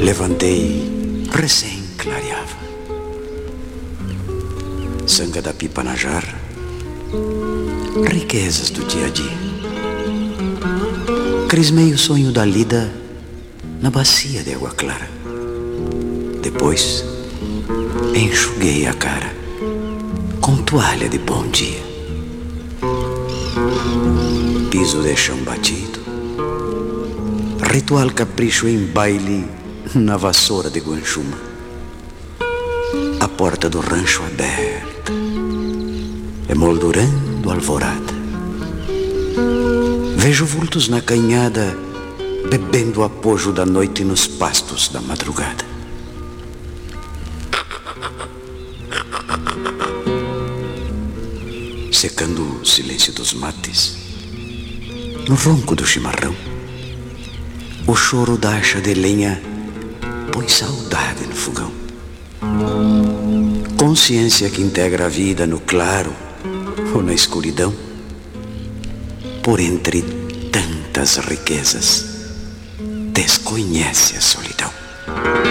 Levantei, recém-clareava. Sanga da pipa na jarra, riquezas do dia a dia. Crismei o sonho da lida na bacia de água clara. Depois, enxuguei a cara com toalha de bom dia. Piso de chão batido, ritual capricho em baile na vassoura de guanchuma. A porta do rancho aberta, emoldurando alvorada. Vejo vultos na canhada, bebendo o apojo da noite nos pastos da madrugada. Secando o silêncio dos mates, no ronco do chimarrão, o choro da acha de lenha põe saudade no fogão. Consciência que integra a vida no claro ou na escuridão. Por entre tantas riquezas, desconhece a solidão.